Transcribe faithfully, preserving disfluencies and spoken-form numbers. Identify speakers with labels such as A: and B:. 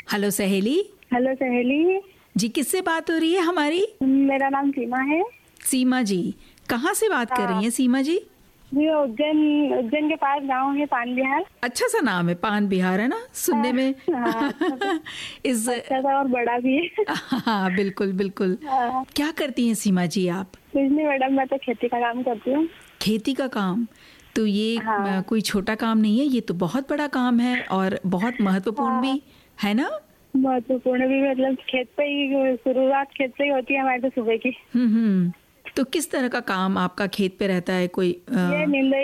A: Hello सहेली।
B: Hello सहेली
A: जी, किससे बात हो रही है हमारी?
B: मेरा नाम सीमा है।
A: सीमा जी, कहाँ से बात कर रही हैं सीमा जी?
B: जी, उज्जैन उज्जैन के पास गांव है पान बिहार।
A: अच्छा सा नाम है, पान बिहार, है ना सुनने में।
B: हाँ,
A: इस
B: अच्छा सा और बड़ा भी है।
A: हाँ बिल्कुल बिल्कुल।
B: हाँ।
A: क्या करती हैं सीमा जी आप?
B: कुछ नहीं मैडम, मैं तो खेती का काम करती हूँ।
A: खेती का काम? तो ये
B: हाँ।
A: अ, कोई छोटा काम नहीं है, ये तो बहुत बड़ा काम है और बहुत महत्वपूर्ण
B: हाँ,
A: भी है ना।
B: महत्वपूर्ण भी, मतलब खेत पे ही शुरुआत खेत से ही होती है हमारे तो सुबह की।
A: हम्म हम्म। तो किस तरह का काम आपका खेत पे रहता है? कोई
B: ये
A: अ,
B: निंदाई